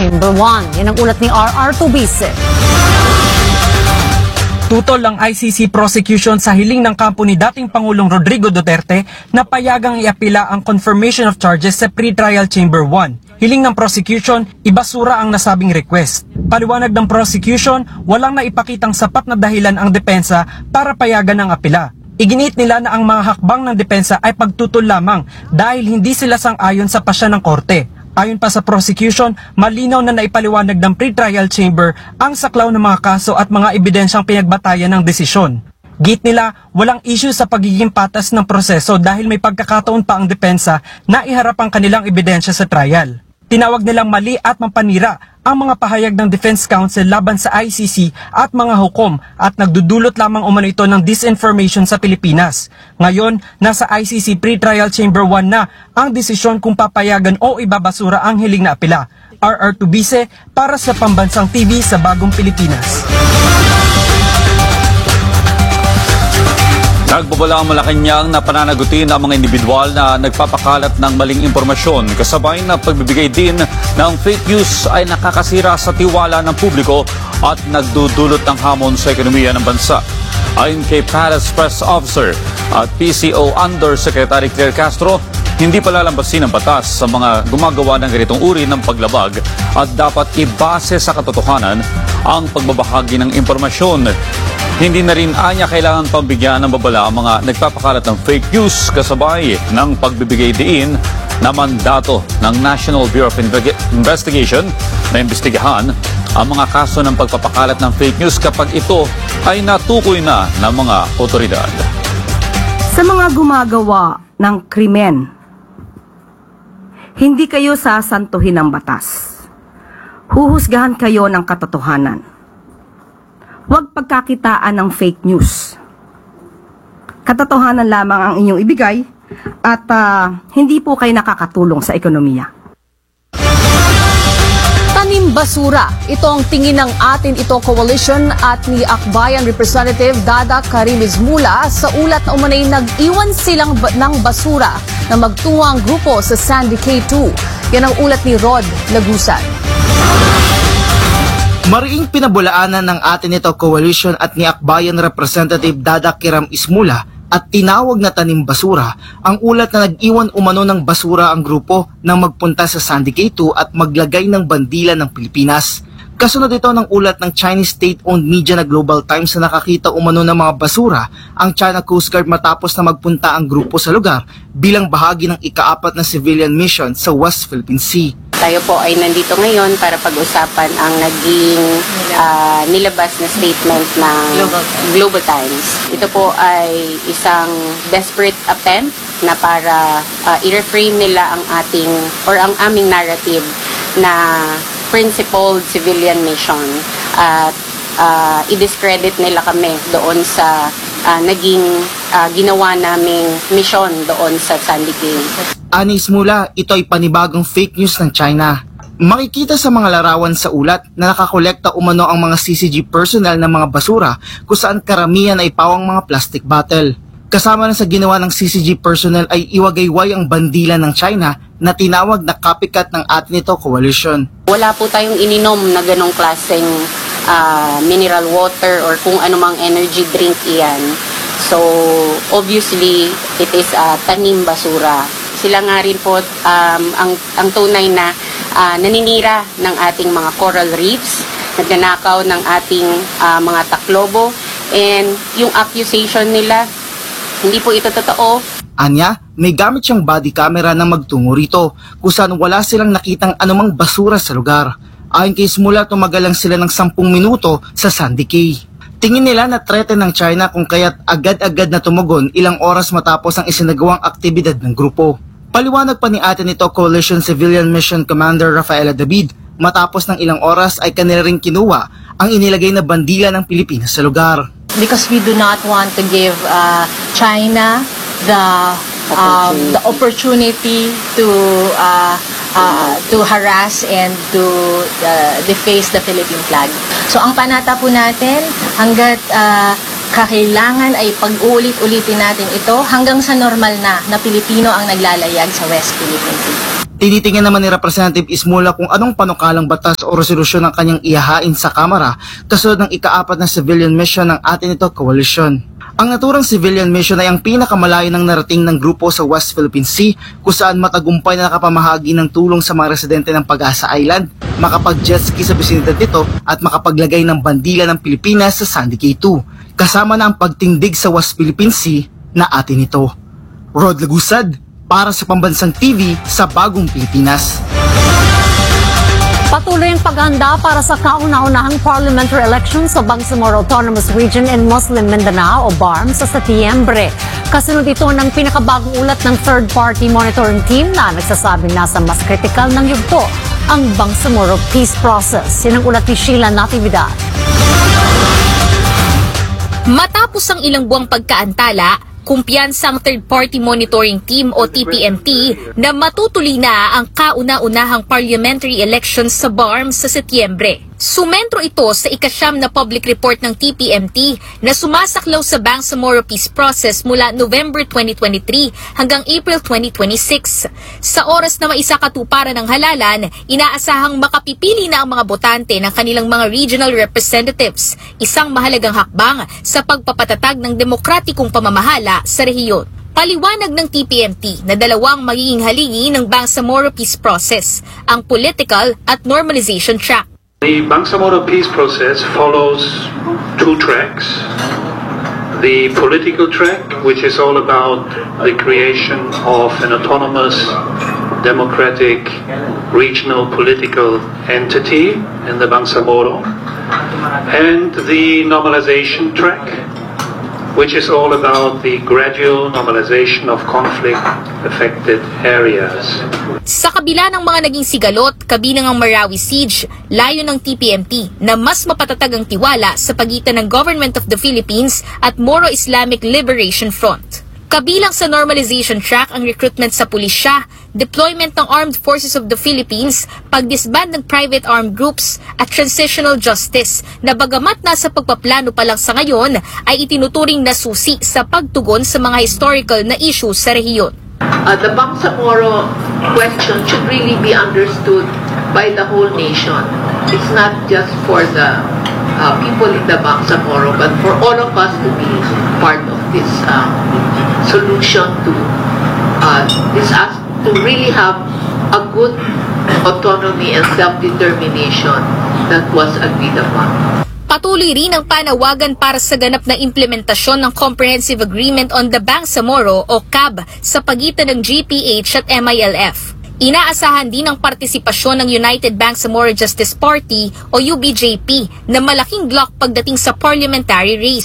Chamber 1. Yan ang ulat ni RR Tubise. Tutol ang ICC prosecution sa hiling ng kampo ni dating Pangulong Rodrigo Duterte na payagang iapila ang confirmation of charges sa pre-trial Chamber 1. Hiling ng prosecution, ibasura ang nasabing request. Paliwanag ng prosecution, walang naipakitang sapat na dahilan ang depensa para payagan ang apila. Iginiit nila na ang mga hakbang ng depensa ay pagtutol lamang dahil hindi sila sang-ayon sa pasya ng korte. Ayon pa sa prosecution, malinaw na naipaliwanag ng pre-trial chamber ang saklaw ng mga kaso at mga ebidensyang pinagbatayan ng desisyon. Git nila, walang issue sa pagiging patas ng proseso dahil may pagkakataon pa ang depensa na iharap ang kanilang ebidensya sa trial. Tinawag nilang mali at mampanira ang mga pahayag ng Defense Counsel laban sa ICC at mga hukom at nagdudulot lamang umano ito ng disinformation sa Pilipinas. Ngayon, nasa ICC Pre-Trial Chamber 1 na ang desisyon kung papayagan o ibabasura ang hiling na apela. RR Tubise para sa Pambansang TV sa Bagong Pilipinas. Nagbabala ang Malacanang na pananagutin ang mga individual na nagpapakalat ng maling impormasyon. Kasabay na pagbibigay din ng fake news ay nakakasira sa tiwala ng publiko at nagdudulot ng hamon sa ekonomiya ng bansa. Ayon kay Palace Press Officer at PCO Undersecretary Claire Castro, hindi palalambasin ang batas sa mga gumagawa ng ganitong uri ng paglabag at dapat ibase sa katotohanan ang pagbabahagi ng impormasyon. Hindi na rin anya kailangan pambigyan ng babala ang mga nagpapakalat ng fake news kasabay ng pagbibigay diin na mandato ng National Bureau of Investigation na imbestigahan ang mga kaso ng pagpapakalat ng fake news kapag ito ay natukoy na ng mga otoridad. Sa mga gumagawa ng krimen, hindi kayo sasantuhin ng batas. Huhusgahan kayo ng katotohanan. Huwag pagkakitaan ng fake news. Katotohanan lamang ang inyong ibigay at hindi po kayo nakakatulong sa ekonomiya. Tanim basura. Ito ang tingin ng Atin Ito Coalition at ni Akbayan Representative Dada Karim Ismula sa ulat na umanay nag-iwan silang ng basura na magtuwang grupo sa Sandy K2. Yan ang ulat ni Rod Lagusan. Mariing pinabulaanan ng Atin Ito Coalition at ni Akbayan Representative Dada Kiram Ismula at tinawag na tanim basura ang ulat na nag-iwan umano ng basura ang grupo nang magpunta sa Sandy K2 at maglagay ng bandila ng Pilipinas. Kasunod ito ng ulat ng Chinese state-owned media na Global Times na nakakita umano ng mga basura ang China Coast Guard matapos na magpunta ang grupo sa lugar bilang bahagi ng ika-4 na civilian mission sa West Philippine Sea. Tayo po ay nandito ngayon para pag-usapan ang naging nilabas na statement ng Global Times. Ito po ay isang desperate attempt na para i-reframe nila ang ang aming narrative na principled civilian mission at i-discredit nila kami doon sa naging ginawa naming mission doon sa Sandy Cay. Anis mula, ito ay panibagong fake news ng China. Makikita sa mga larawan sa ulat na nakakolekta umano ang mga CCG personnel ng mga basura kung saan karamihan ay pawang mga plastic bottle. Kasama na sa ginawa ng CCG personnel ay iwagayway ang bandila ng China na tinawag na copycat ng Atin Ito Coalition. Wala po tayong ininom na ganong klaseng mineral water or kung anumang energy drink iyan. So, obviously, it is tanim basura. Sila nga rin po ang tunay na naninira ng ating mga coral reefs, nagnanakaw ng ating mga taklobo, and yung accusation nila, hindi po ito totoo. Anya, may gamit siyang body camera na magtungo rito kung saan wala silang nakitang anumang basura sa lugar. Ayon kay Smula, tumagal lang sila ng 10 minuto sa Sandy Cay. Tingin nila na threaten ng China kung kaya't agad-agad na tumugon ilang oras matapos ang isinagawang aktibidad ng grupo. Paliwanag pa ni Atin Ito Coalition Civilian Mission Commander Rafaela David, matapos ng ilang oras ay kanila rin kinuha ang inilagay na bandila ng Pilipinas sa lugar. Because we do not want to give China the opportunity to harass and to deface the Philippine flag. So ang panata po natin, hanggat kakailangan ay pag-uulit-ulitin natin ito hanggang sa normal na Pilipino ang naglalayag sa West Philippine Sea. Tinitingnan naman ni Representative Ismula kung anong panukalang batas o resolusyon ang kanyang ihahain sa Kamara kasunod ng ika-4 na civilian mission ng atin ito coalition. Ang naturang civilian mission ay ang pinakamalayo ng narating ng grupo sa West Philippine Sea kung saan matagumpay na nakapamahagi ng tulong sa mga residente ng Pag-asa Island, makapag-jet ski sa bisinidad nito at makapaglagay ng bandila ng Pilipinas sa Sandy Cay 2, kasama na ang pagtindig sa West Philippine Sea na atin ito. Rod Lagusad, para sa Pambansang TV sa Bagong Pilipinas. Patuloy ang paghahanda para sa kauna-unahang parliamentary election sa Bangsamoro Autonomous Region in Muslim Mindanao o BARM sa Setyembre. Kasunod ito ng pinakabagong ulat ng third-party monitoring team na nagsasabing nasa mas kritikal ng yugto ang Bangsamoro peace process. Yan ang ulat ni Sheila Natividad. Matapos ang ilang buwang pagkaantala, kumpiyansa ang third-party monitoring team o TPMT na matutuloy na ang kauna-unahang parliamentary elections sa BARM sa Setyembre. Sumentro ito sa ika-9 na public report ng TPMT na sumasaklaw sa Bangsamoro peace process mula November 2023 hanggang April 2026. Sa oras na maisakatuparan ng halalan, inaasahang makapipili na ang mga botante ng kanilang mga regional representatives, isang mahalagang hakbang sa pagpapatatag ng demokratikong pamamahala sa rehiyon. Paliwanag ng TPMT na dalawang magiging haligi ng Bangsamoro peace process, ang political at normalization track. The Bangsamoro peace process follows two tracks. The political track, which is all about the creation of an autonomous, democratic, regional political entity in the Bangsamoro, and the normalization track, which is all about the gradual normalization of conflict-affected areas. Sa kabila ng mga naging sigalot, kabilang ang Marawi Siege, layo ng TPMT na mas mapatatag ang tiwala sa pagitan ng Government of the Philippines at Moro Islamic Liberation Front. Kabilang sa normalization track ang recruitment sa pulisya, deployment ng Armed Forces of the Philippines, pagdisband ng private armed groups at transitional justice na bagamat nasa pagpaplano pa lang sa ngayon ay itinuturing na susi sa pagtugon sa mga historical na issues sa rehiyon. The Bangsamoro question should really be understood by the whole nation. It's not just for the people in the Bangsamoro, but for all of us to be part of this solution to to really have a good autonomy and self-determination that was agreed upon. Patuloy rin ang panawagan para sa ganap na implementasyon ng Comprehensive Agreement on the Bangsamoro o CAB sa pagitan ng GPH at MILF. Inaasahan din ang partisipasyon ng United Bangsamoro Justice Party o UBJP na malaking bloc pagdating sa parliamentary race.